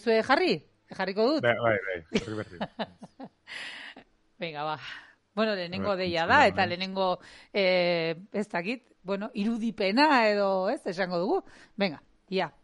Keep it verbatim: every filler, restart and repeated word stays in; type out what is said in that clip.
dizue jarri? Jarriko dut? Bai, bai, bai, jarri berri. Venga, ba. Bueno, lehenengo deia da, eta lehenengo, eh, ez dakit, bueno, irudipena edo, ez, esango dugu. Venga, ia.